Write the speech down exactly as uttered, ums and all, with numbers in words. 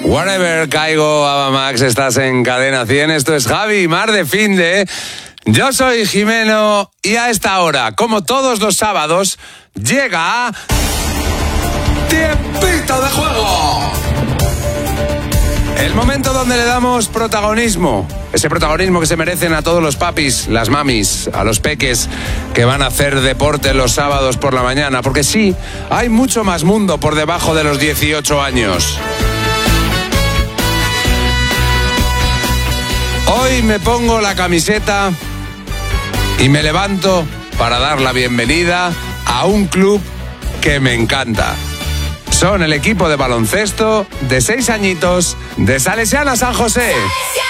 Whatever, caigo, Ava Max, estás en Cadena cien. Esto es Javi y Mar de Finde. Yo soy Jimeno y a esta hora, como todos los sábados, llega Tiempito de Juego. El momento donde le damos protagonismo. Ese protagonismo que se merecen a todos los papis, las mamis, a los peques que van a hacer deporte los sábados por la mañana. Porque sí, hay mucho más mundo por debajo de los dieciocho años. Hoy me pongo la camiseta y me levanto para dar la bienvenida a un club que me encanta. Son el equipo de baloncesto de seis añitos de Salesiana San José.